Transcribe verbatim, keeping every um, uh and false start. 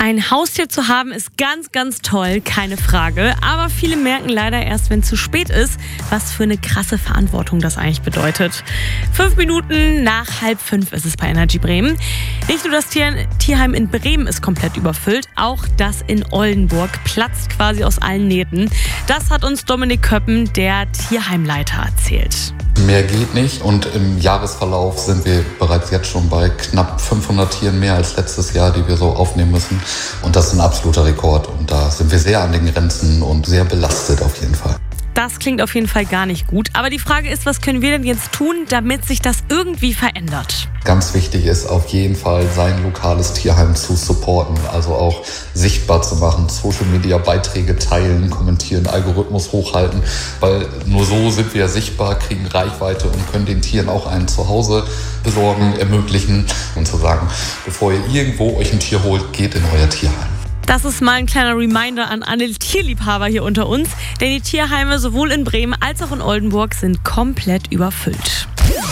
Ein Haustier zu haben ist ganz, ganz toll, keine Frage. Aber viele merken leider erst, wenn es zu spät ist, was für eine krasse Verantwortung das eigentlich bedeutet. Fünf Minuten nach halb fünf ist es bei Energy Bremen. Nicht nur das Tier- Tierheim in Bremen ist komplett überfüllt, auch das in Oldenburg platzt quasi aus allen Nähten. Das hat uns Dominik Köppen, der Tierheimleiter, erzählt. Mehr geht nicht und im Jahresverlauf sind wir bereits jetzt schon bei knapp fünfhundert Tieren mehr als letztes Jahr, die wir so aufnehmen müssen. Und das ist ein absoluter Rekord und da sind wir sehr an den Grenzen und sehr belastet auf jeden Fall. Das klingt auf jeden Fall gar nicht gut. Aber die Frage ist, was können wir denn jetzt tun, damit sich das irgendwie verändert? Ganz wichtig ist auf jeden Fall, sein lokales Tierheim zu supporten, also auch sichtbar zu machen, Social-Media-Beiträge teilen, kommentieren, Algorithmus hochhalten, weil nur so sind wir sichtbar, kriegen Reichweite und können den Tieren auch ein Zuhause besorgen, ermöglichen und zu sagen, bevor ihr irgendwo euch ein Tier holt, geht in euer Tierheim. Das ist mal ein kleiner Reminder an alle Tierliebhaber hier unter uns, denn die Tierheime sowohl in Bremen als auch in Oldenburg sind komplett überfüllt.